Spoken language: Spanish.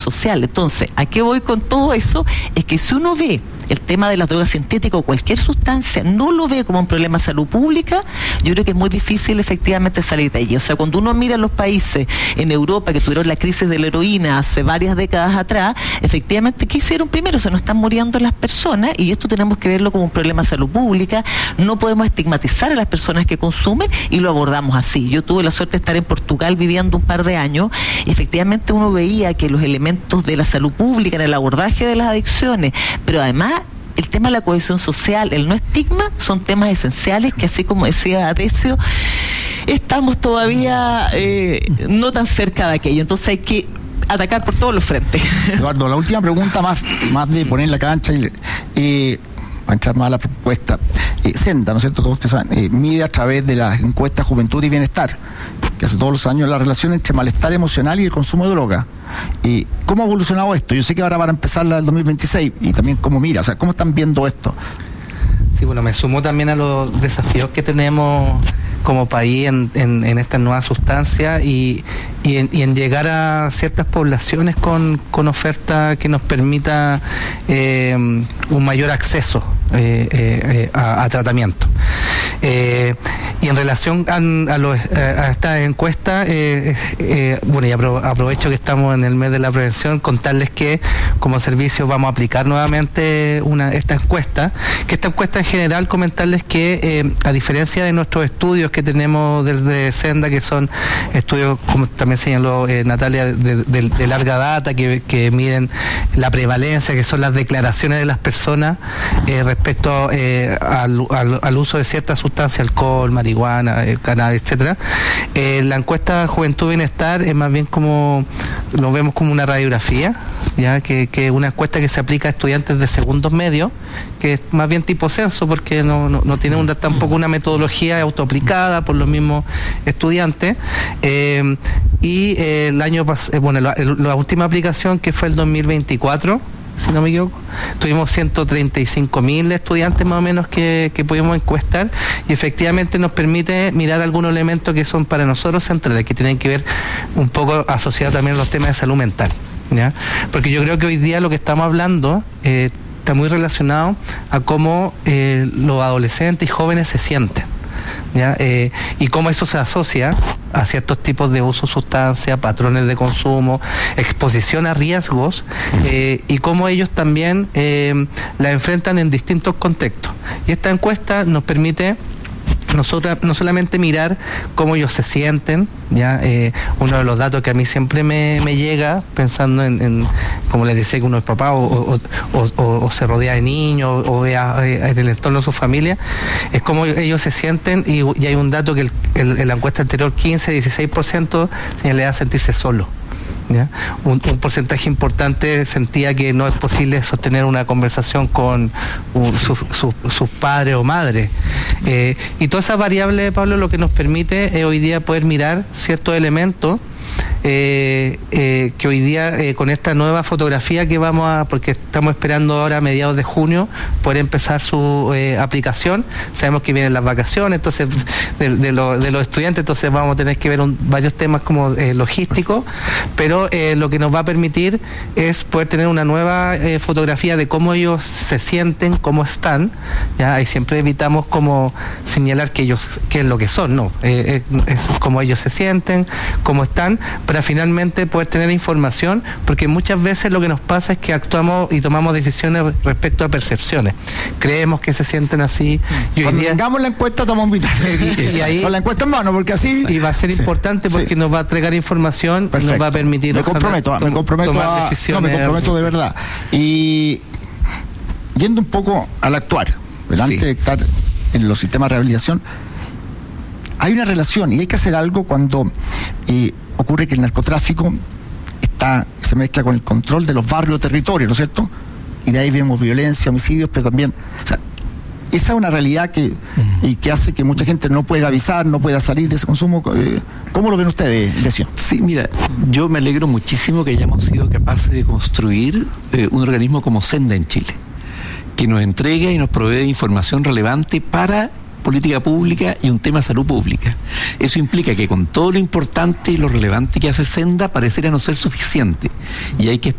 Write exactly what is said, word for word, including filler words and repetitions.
social. Entonces, ¿a qué voy con todo eso? Es que si uno ve el tema de las drogas sintéticas o cualquier sustancia, no lo ve como un problema de salud pública, yo creo que es muy difícil efectivamente salir de allí. O sea, cuando uno mira los países en Europa que tuvieron la crisis de la heroína hace varias décadas atrás, efectivamente, ¿qué hicieron primero? Se nos están muriendo las personas y esto tenemos que verlo como un problema de salud pública. No podemos estigmatizar a las personas que consumen y lo abordamos así. Yo tuve la suerte de estar en Portugal viviendo un par de años y efectivamente uno veía que los elementos de la salud pública en el abordaje de las adicciones, pero además el tema de la cohesión social, el no estigma, son temas esenciales que, así como decía Decio, estamos todavía eh, no tan cerca de aquello. Entonces hay que atacar por todos los frentes. Eduardo, la última pregunta, más, más de poner la cancha y eh, para entrar más a la propuesta. Eh, Senda, ¿no es cierto? Todos ustedes saben, eh, mide a través de las encuestas Juventud y Bienestar, que hace todos los años, la relación entre malestar emocional y el consumo de droga. Eh, ¿Cómo ha evolucionado esto? Yo sé que ahora van a empezar la del dos mil veintiséis y también cómo mira, o sea, ¿cómo están viendo esto? Sí, bueno, me sumo también a los desafíos que tenemos como país en, en, en estas nuevas sustancias y, y, en, y en llegar a ciertas poblaciones con, con oferta que nos permita eh, un mayor acceso eh, eh, a, a tratamiento. Eh, y en relación a, a, los, a esta encuesta, eh, eh, bueno, y apro aprovecho que estamos en el mes de la prevención, contarles que como servicio vamos a aplicar nuevamente una esta encuesta, que esta encuesta en general, comentarles que eh, a diferencia de nuestros estudios que tenemos desde Senda, que son estudios, como también señaló eh, Natalia, de, de, de larga data, que, que miden la prevalencia, que son las declaraciones de las personas eh, respecto eh, al, al, al uso de ciertas sustancias, alcohol, marihuana, eh, cannabis, etcétera. Eh, la encuesta Juventud Bienestar es más bien como, lo vemos como una radiografía, ya que, que una encuesta que se aplica a estudiantes de segundos medios, que es más bien tipo censo, porque no, no, no tiene un, tampoco una metodología autoaplicada por los mismos estudiantes. Eh, y eh, el año pas eh, bueno, la, la última aplicación, que fue el dos mil veinticuatro, si no me equivoco, tuvimos ciento treinta y cinco mil estudiantes más o menos que, que pudimos encuestar, y efectivamente nos permite mirar algunos elementos que son para nosotros centrales, que tienen que ver un poco asociados también a los temas de salud mental, ¿ya? Porque yo creo que hoy día lo que estamos hablando eh, está muy relacionado a cómo eh, los adolescentes y jóvenes se sienten, ¿ya? Eh, y cómo eso se asocia a ciertos tipos de uso de sustancias, patrones de consumo, exposición a riesgos, eh, y cómo ellos también eh, la enfrentan en distintos contextos. Y esta encuesta nos permite nosotros no solamente mirar cómo ellos se sienten, ya eh, uno de los datos que a mí siempre me, me llega, pensando en, en, como les decía, que uno es papá o, o, o, o, o se rodea de niños o vea en el entorno de su familia, es cómo ellos se sienten, y, y hay un dato que el, el, en la encuesta anterior quince a dieciséis por ciento le da sentirse solo. ¿Ya? Un, un porcentaje importante sentía que no es posible sostener una conversación con un, sus su, su padres o madres. Eh, y todas esas variables, Pablo, lo que nos permite es hoy día poder mirar ciertos elementos eh, eh, que hoy día eh, con esta nueva fotografía que vamos a, porque estamos esperando ahora a mediados de junio poder empezar su eh, aplicación. Sabemos que vienen las vacaciones, entonces de, de, lo, de los estudiantes, entonces vamos a tener que ver un, varios temas como eh, logísticos, pero eh, lo que nos va a permitir es poder tener una nueva eh, fotografía de cómo ellos se sienten, cómo están, ya, y siempre evitamos como señalar que ellos, qué es lo que son, no, eh, eh, es cómo ellos se sienten, cómo están, para finalmente poder tener información, porque muchas veces lo que nos pasa es que actuamos y tomamos decisiones respecto a percepciones. Creemos que se sienten así. Y Cuando hoy día, tengamos la encuesta, estamos invitados. Y, y ahí, con la encuesta en mano, porque así... Y va a ser sí, importante porque sí. nos va a entregar información, Perfecto. nos va a permitir... Me comprometo, ojalá, me comprometo tomar a, decisiones. No, me comprometo de verdad. Y yendo un poco al actuar, ¿verdad? Sí. Antes de estar en los sistemas de rehabilitación, hay una relación y hay que hacer algo cuando eh, ocurre que el narcotráfico está, se mezcla con el control de los barrios o territorios, ¿no es cierto? Y de ahí vemos violencia, homicidios, pero también... O sea, esa es una realidad que, uh-huh. y que hace que mucha gente no pueda avisar, no pueda salir de ese consumo. ¿Cómo lo ven ustedes, Decio? Sí, mira, yo me alegro muchísimo que hayamos sido capaces de construir eh, un organismo como Senda en Chile, que nos entrega y nos provee de información relevante para política pública y un tema de salud pública. Eso implica que con todo lo importante y lo relevante que hace Senda, pareciera no ser suficiente, y hay que